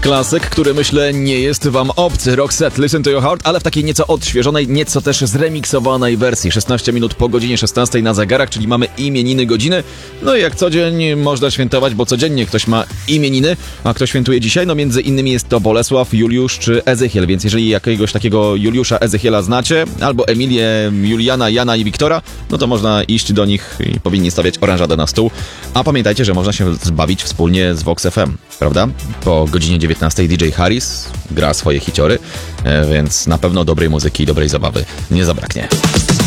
Klasyk, który myślę nie jest wam obcy. Roxette, Listen to Your Heart, ale w takiej nieco odświeżonej, nieco też zremiksowanej wersji. 16 minut po godzinie 16 na zegarach, czyli mamy imieniny godziny. No i jak co dzień można świętować, bo codziennie ktoś ma imieniny. A kto świętuje dzisiaj? No między innymi jest to Bolesław, Juliusz czy Ezechiel, więc jeżeli jakiegoś takiego Juliusza, Ezechiela znacie, albo Emilię, Juliana, Jana i Wiktora, no to można iść do nich i powinni stawiać oranżadę na stół. A pamiętajcie, że można się zbawić wspólnie z Vox FM, prawda? Po godzinie 19 DJ Harris gra swoje hiciory, więc na pewno dobrej muzyki i dobrej zabawy nie zabraknie.